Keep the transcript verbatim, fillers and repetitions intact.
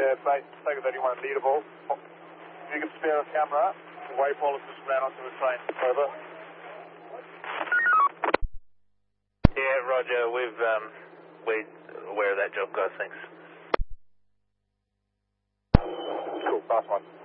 Yeah, base Tiger thirty-one, leadable. If you can spare a camera, Waypole has just ran onto the train. Over. Yeah, roger, we've, um, we're aware of that job, guys, thanks. Cool, fast one.